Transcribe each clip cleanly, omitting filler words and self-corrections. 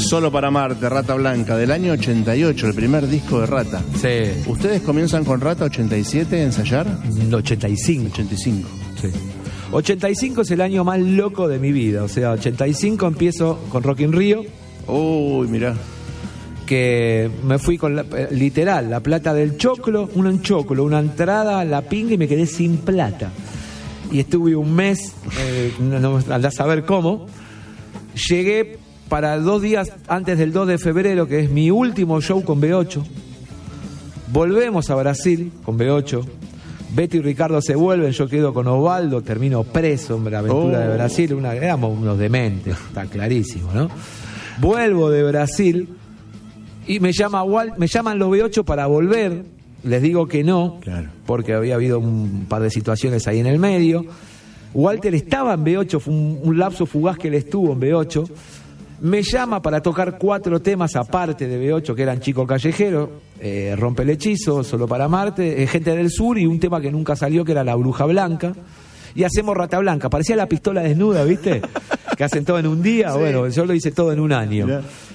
Solo para Marte, Rata Blanca, del año 88, el primer disco de Rata. Sí. ¿Ustedes comienzan con Rata 87 a ensayar? 85. 85. Sí. 85 es el año más loco de mi vida. O sea, 85 empiezo con Rock in Rio. Uy, mirá. Que me fui con literal, la plata del choclo, una entrada a la pinga y me quedé sin plata. Y estuve un mes, no andás a saber cómo. Llegué para 2 días antes del 2 de febrero, que es mi último show con B8. Volvemos a Brasil con B8. Beto y Ricardo se vuelven, yo quedo con Osvaldo, termino preso en la aventura de Brasil. Éramos unos dementes, está clarísimo, ¿no? Vuelvo de Brasil y me llaman los B8 para volver. Les digo que no, claro, porque había habido un par de situaciones ahí en el medio. Walter estaba en B8, fue un lapso fugaz que él estuvo en B8. Me llama para tocar 4 temas aparte de B8, que eran Chico Callejero, Rompe el Hechizo, Solo para Marte, Gente del Sur y un tema que nunca salió, que era La Bruja Blanca. Y hacemos Rata Blanca. Parecía La Pistola Desnuda, ¿viste? Que hacen todo en un día. Sí. Bueno, yo lo hice todo en un año.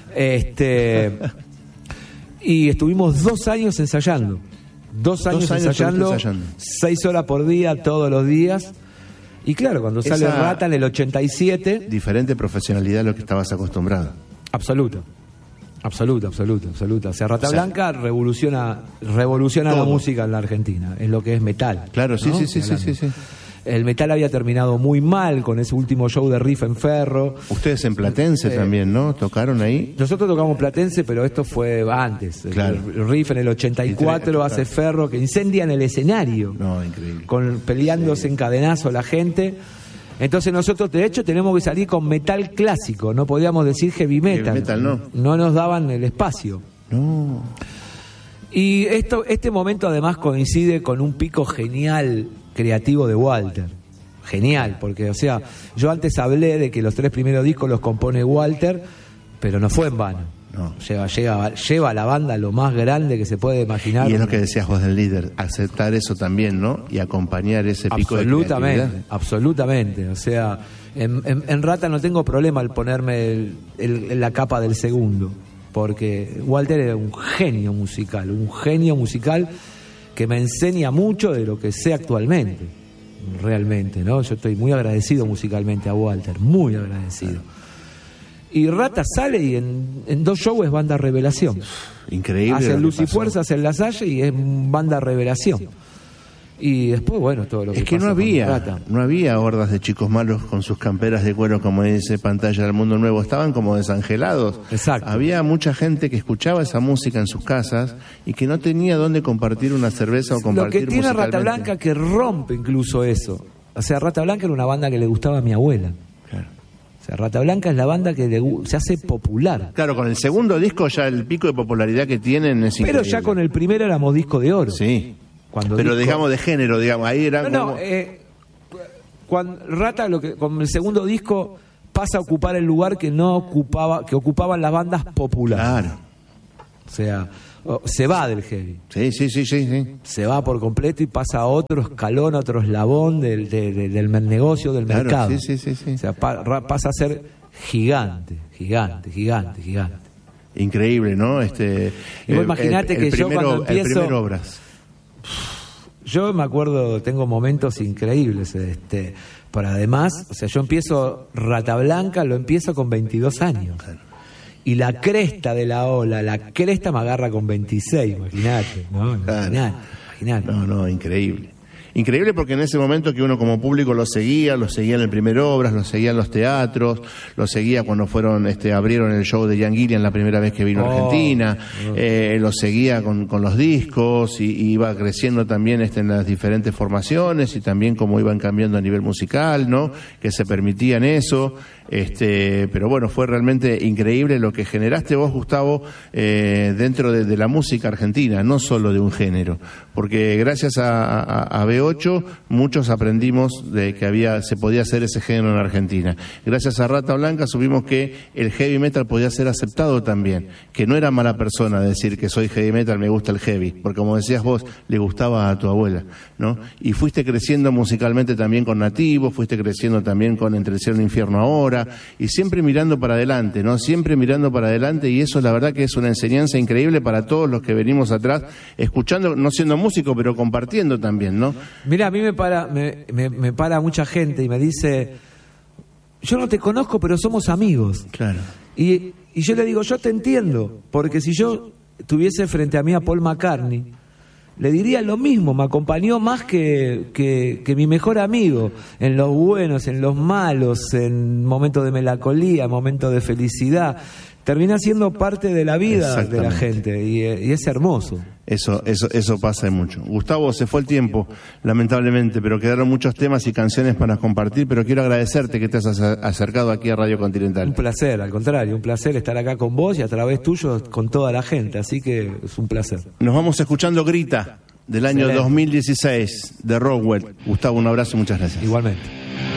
Y estuvimos 2 años ensayando. 2 años ensayando, 6 horas por día, todos los días. Y claro, cuando sale Rata en el 87... Diferente profesionalidad a lo que estabas acostumbrado. Absoluta. O sea, Rata Blanca revoluciona la música en la Argentina. Es lo que es metal. Claro, sí, ¿no? Sí. El metal había terminado muy mal con ese último show de Riff en Ferro. Ustedes en Platense también, ¿no? ¿Tocaron ahí? Nosotros tocamos Platense, pero esto fue antes. Claro. El Riff en el 84 hace Ferro, que incendian el escenario. No, increíble. Peleándose en cadenazo la gente. Entonces nosotros, de hecho, tenemos que salir con metal clásico. No podíamos decir heavy metal. Heavy metal, no. No nos daban el espacio. No. Y este momento además coincide con un pico genial creativo de Walter. Genial, porque, o sea, yo antes hablé de que los 3 primeros discos los compone Walter, pero no fue en vano. No. Lleva a la banda lo más grande que se puede imaginar. Y es lo que decías vos del líder, aceptar eso también, ¿no? Y acompañar ese pico de creatividad. Absolutamente. O sea, en Rata no tengo problema al ponerme la capa del segundo, porque Walter era un genio musical que me enseña mucho de lo que sé actualmente, realmente, ¿no? Yo estoy muy agradecido musicalmente a Walter, muy agradecido. Y Rata sale y en 2 shows es banda revelación. Increíble. Hacen Luz y Fuerza, hacen La Salle y es banda revelación. Y después, bueno, todo lo que pasa. Es que no había hordas de chicos malos con sus camperas de cuero, como dice Pantalla del Mundo Nuevo. Estaban como desangelados. Exacto. Había mucha gente que escuchaba esa música en sus casas y que no tenía dónde compartir una cerveza o compartir. Lo que tiene Rata Blanca que rompe incluso eso. O sea, Rata Blanca era una banda que le gustaba a mi abuela. Claro. O sea, Rata Blanca es la banda que se hace popular. Claro, con el segundo disco ya el pico de popularidad que tienen es increíble. Pero ya con el primero éramos disco de oro. Sí. Pero digamos de género, digamos, ahí era cuando Rata con el segundo disco pasa a ocupar el lugar que ocupaban las bandas populares. Claro. O sea, se va del heavy. Sí. Se va por completo y pasa a otro escalón, a otro eslabón del negocio, del mercado. Sí. O sea, pasa a ser gigante. Increíble, ¿no? Imagínate que yo cuando empiezo... El primer Obras. Yo me acuerdo, tengo momentos increíbles, pero además, o sea, yo empiezo Rata Blanca, lo empiezo con 22 años. Claro. Y la cresta de la ola, me agarra con 26, imagínate, ¿no? Claro. Imagínate. No, increíble. Increíble porque en ese momento que uno como público lo seguía en el primer Obras, lo seguía en los teatros, lo seguía cuando abrieron el show de Ian Gillan la primera vez que vino a Argentina, lo seguía con los discos y iba creciendo también en las diferentes formaciones y también cómo iban cambiando a nivel musical, ¿no? Que se permitían eso. Pero bueno, fue realmente increíble lo que generaste vos, Gustavo, dentro de la música argentina, no solo de un género, porque gracias a B8 de 8, muchos aprendimos de que se podía hacer ese género en Argentina. Gracias a Rata Blanca supimos que el heavy metal podía ser aceptado también, que no era mala persona decir que soy heavy metal, me gusta el heavy, porque como decías vos, le gustaba a tu abuela, ¿no? Y fuiste creciendo musicalmente también con Nativo, fuiste creciendo también con Entre el cielo y el infierno ahora, y siempre mirando para adelante, ¿no? Siempre mirando para adelante, y eso la verdad que es una enseñanza increíble para todos los que venimos atrás, escuchando, no siendo músico, pero compartiendo también, ¿no? Mira, a mí me para mucha gente y me dice, yo no te conozco, pero somos amigos. Claro. Y yo le digo, yo te entiendo, porque si yo tuviese frente a mí a Paul McCartney, le diría lo mismo, me acompañó más que mi mejor amigo, en los buenos, en los malos, en momentos de melancolía, momentos de felicidad. Termina siendo parte de la vida de la gente y es hermoso. Eso pasa mucho. Gustavo, se fue el tiempo, lamentablemente, pero quedaron muchos temas y canciones para compartir, pero quiero agradecerte que te has acercado aquí a Radio Continental. Un placer, al contrario, un placer estar acá con vos y a través tuyo con toda la gente, así que es un placer. Nos vamos escuchando Grita, del año 2016, de Rockwell. Gustavo, un abrazo y muchas gracias. Igualmente.